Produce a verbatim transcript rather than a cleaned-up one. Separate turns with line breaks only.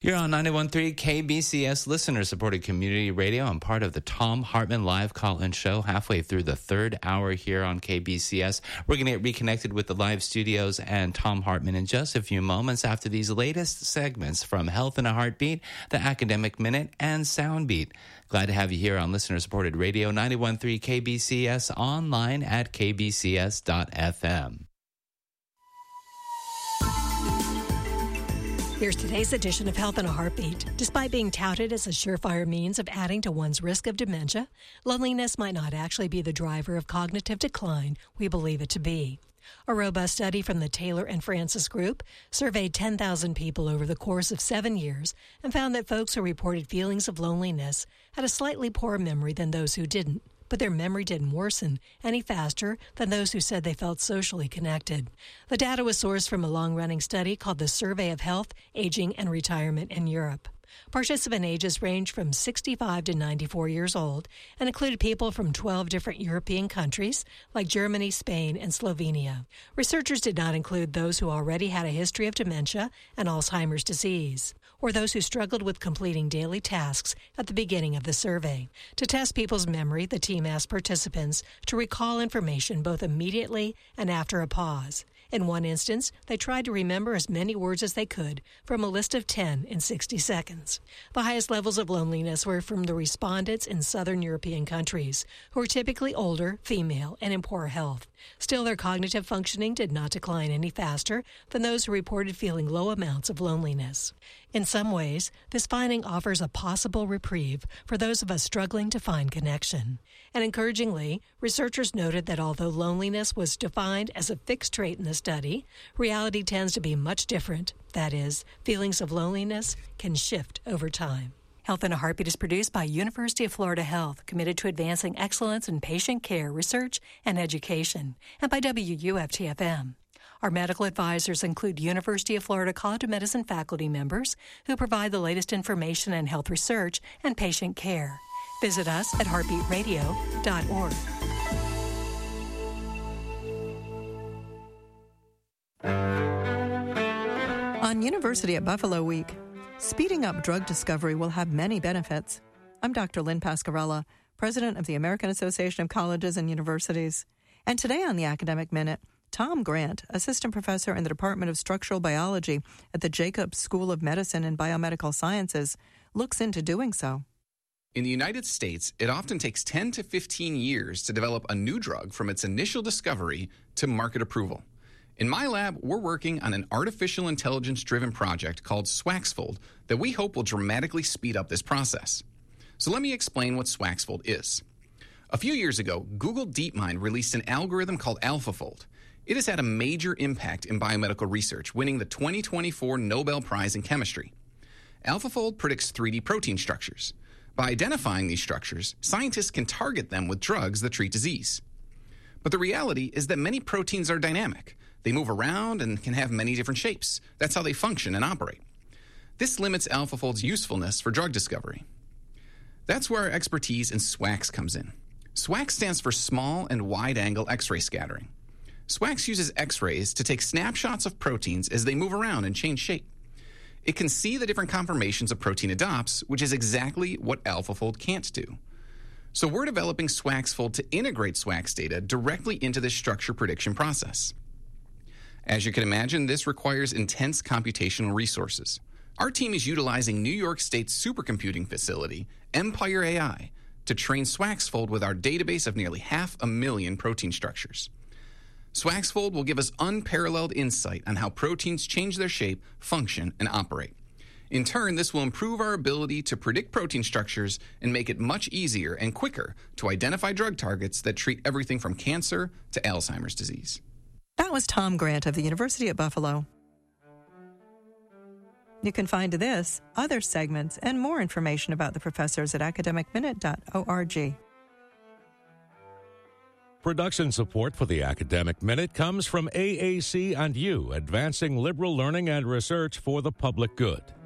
You're on ninety-one point three K B C S, listener-supported community radio. I'm part of the Thom Hartmann live call-in show, halfway through the third hour here on K B C S. We're going to get reconnected with the live studios and Thom Hartmann in just a few moments after these latest segments from Health in a Heartbeat, the Academic Minute, and Soundbeat. Glad to have you here on listener-supported radio, ninety-one point three K B C S, online at k b c s dot f m.
Here's today's edition of Health in a Heartbeat. Despite being touted as a surefire means of adding to one's risk of dementia, loneliness might not actually be the driver of cognitive decline we believe it to be. A robust study from the Taylor and Francis Group surveyed ten thousand people over the course of seven years and found that folks who reported feelings of loneliness had a slightly poorer memory than those who didn't. But their memory didn't worsen any faster than those who said they felt socially connected. The data was sourced from a long-running study called the Survey of Health, Aging, and Retirement in Europe. Participant ages ranged from sixty-five to ninety-four years old and included people from twelve different European countries like Germany, Spain, and Slovenia. Researchers did not include those who already had a history of dementia and Alzheimer's disease, or those who struggled with completing daily tasks at the beginning of the survey. To test people's memory, the team asked participants to recall information both immediately and after a pause. In one instance, they tried to remember as many words as they could from a list of ten in sixty seconds. The highest levels of loneliness were from the respondents in southern European countries, who are typically older, female, and in poor health. Still, their cognitive functioning did not decline any faster than those who reported feeling low amounts of loneliness. In some ways, this finding offers a possible reprieve for those of us struggling to find connection. And encouragingly, researchers noted that although loneliness was defined as a fixed trait in the study, reality tends to be much different. That is, feelings of loneliness can shift over time. Health in a Heartbeat is produced by University of Florida Health, committed to advancing excellence in patient care, research, and education, and by W U F T F M. Our medical advisors include University of Florida College of Medicine faculty members who provide the latest information in health research and patient care. Visit us at heartbeat radio dot org.
On University at Buffalo Week, speeding up drug discovery will have many benefits. I'm Doctor Lynn Pascarella, president of the American Association of Colleges and Universities. And today on the Academic Minute, Tom Grant, assistant professor in the Department of Structural Biology at the Jacobs School of Medicine and Biomedical Sciences, looks into doing so.
In the United States, it often takes ten to fifteen years to develop a new drug from its initial discovery to market approval. In my lab, we're working on an artificial intelligence-driven project called Swaxfold that we hope will dramatically speed up this process. So let me explain what Swaxfold is. A few years ago, Google DeepMind released an algorithm called AlphaFold. It has had a major impact in biomedical research, winning the twenty twenty-four Nobel Prize in Chemistry. AlphaFold predicts three D protein structures. By identifying these structures, scientists can target them with drugs that treat disease. But the reality is that many proteins are dynamic. They move around and can have many different shapes. That's how they function and operate. This limits AlphaFold's usefulness for drug discovery. That's where our expertise in SWAX comes in. SWAX stands for Small and Wide-Angle X-ray Scattering. SWAX uses X-rays to take snapshots of proteins as they move around and change shape. It can see the different conformations a protein adopts, which is exactly what AlphaFold can't do. So we're developing Swaxfold to integrate SWAX data directly into this structure prediction process. As you can imagine, this requires intense computational resources. Our team is utilizing New York State's supercomputing facility, Empire A I, to train Swaxfold with our database of nearly half a million protein structures. Swaxfold will give us unparalleled insight on how proteins change their shape, function, and operate. In turn, this will improve our ability to predict protein structures and make it much easier and quicker to identify drug targets that treat everything from cancer to Alzheimer's disease.
That was Tom Grant of the University at Buffalo. You can find this, other segments, and more information about the professors at academic minute dot org.
Production support for the Academic Minute comes from A A C and you, advancing liberal learning and research for the public good.